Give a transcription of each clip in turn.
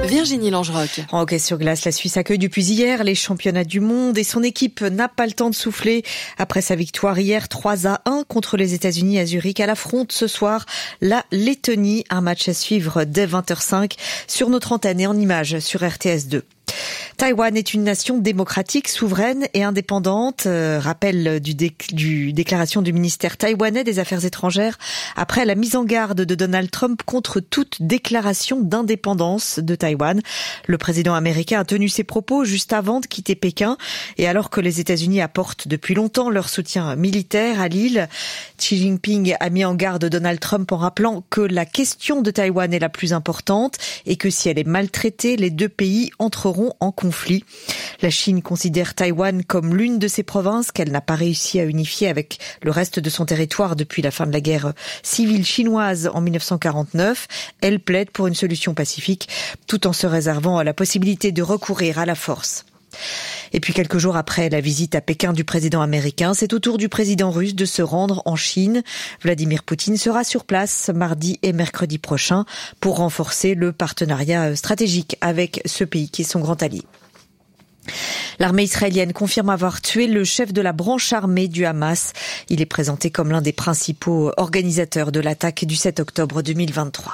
Virginie Langeroc. En hockey sur glace, la Suisse accueille depuis hier les championnats du monde et son équipe n'a pas le temps de souffler. Après sa victoire hier 3-1 contre les États-Unis à Zurich, elle affronte ce soir la Lettonie. Un match à suivre dès 20h05 sur notre antenne et en images sur RTS2. Taïwan est une nation démocratique, souveraine et indépendante. Rappel du déclaration du ministère taïwanais des Affaires étrangères après la mise en garde de Donald Trump contre toute déclaration d'indépendance de Taïwan. Le président américain a tenu ses propos juste avant de quitter Pékin et alors que les États-Unis apportent depuis longtemps leur soutien militaire à l'île, Xi Jinping a mis en garde Donald Trump en rappelant que la question de Taïwan est la plus importante et que si elle est maltraitée, les deux pays entreront en conflit. La Chine considère Taïwan comme l'une de ses provinces qu'elle n'a pas réussi à unifier avec le reste de son territoire depuis la fin de la guerre civile chinoise en 1949. Elle plaide pour une solution pacifique tout en se réservant la possibilité de recourir à la force. Et puis quelques jours après la visite à Pékin du président américain, c'est au tour du président russe de se rendre en Chine. Vladimir Poutine sera sur place mardi et mercredi prochain pour renforcer le partenariat stratégique avec ce pays qui est son grand allié. L'armée israélienne confirme avoir tué le chef de la branche armée du Hamas. Il est présenté comme l'un des principaux organisateurs de l'attaque du 7 octobre 2023.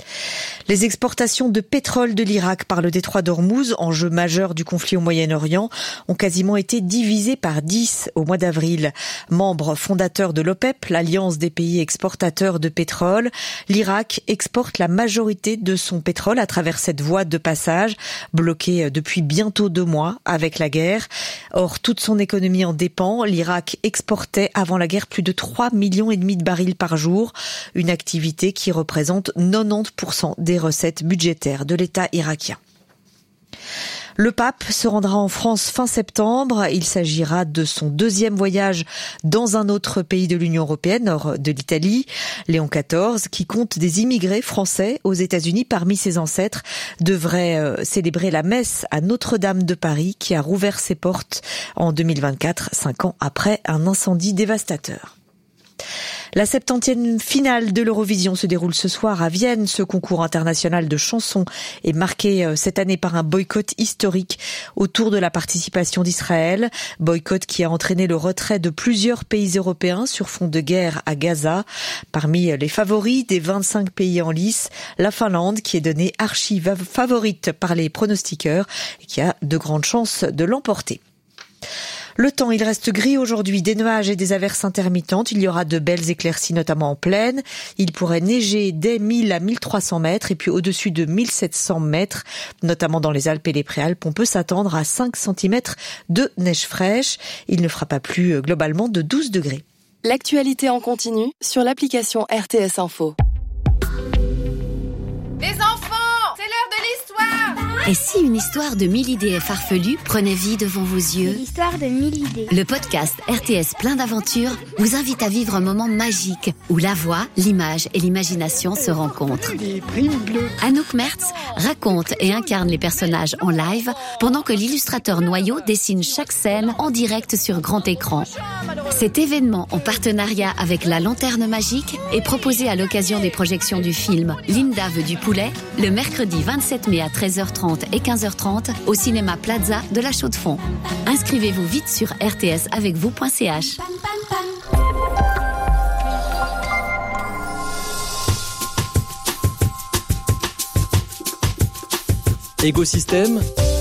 Les exportations de pétrole de l'Irak par le détroit d'Ormuz, enjeu majeur du conflit au Moyen-Orient, ont quasiment été divisées par 10 au mois d'avril. Membre fondateur de l'OPEP, l'alliance des pays exportateurs de pétrole, l'Irak exporte la majorité de son pétrole à travers cette voie de passage, bloquée depuis bientôt 2 mois avec la guerre. Or, toute son économie en dépend. L'Irak exportait avant la guerre plus de 3,5 millions de barils par jour, une activité qui représente 90% des recettes budgétaires de l'État irakien. Le pape se rendra en France fin septembre. Il s'agira de son 2e voyage dans un autre pays de l'Union européenne, hors de l'Italie. Léon XIV, qui compte des immigrés français aux États-Unis parmi ses ancêtres, devrait célébrer la messe à Notre-Dame de Paris, qui a rouvert ses portes en 2024, 5 ans après un incendie dévastateur. La 70e finale de l'Eurovision se déroule ce soir à Vienne. Ce concours international de chansons est marqué cette année par un boycott historique autour de la participation d'Israël. Boycott qui a entraîné le retrait de plusieurs pays européens sur fond de guerre à Gaza. Parmi les favoris des 25 pays en lice, la Finlande qui est donnée archi-favorite par les pronostiqueurs et qui a de grandes chances de l'emporter. Le temps, il reste gris aujourd'hui, des nuages et des averses intermittentes. Il y aura de belles éclaircies, notamment en plaine. Il pourrait neiger dès 1000 à 1300 mètres et puis au-dessus de 1700 mètres, notamment dans les Alpes et les Préalpes. On peut s'attendre à 5 cm de neige fraîche. Il ne fera pas plus globalement de 12 degrés. L'actualité en continu sur l'application RTS Info. Les enfants, c'est l'heure de l'histoire. Et si une histoire de 1000 idées farfelues prenait vie devant vos yeux ? L'histoire de 1000 idées. Le podcast RTS Plein d'aventures vous invite à vivre un moment magique où la voix, l'image et l'imagination se rencontrent. Anouk Mertz raconte et incarne les personnages en live pendant que l'illustrateur Noyau dessine chaque scène en direct sur grand écran. Cet événement en partenariat avec la Lanterne Magique est proposé à l'occasion des projections du film Linda veut du poulet le mercredi 27 mai à 13h30 et 15h30 au cinéma Plaza de la Chaux-de-Fonds. Inscrivez-vous vite sur rtsavecvous.ch. Écosystème,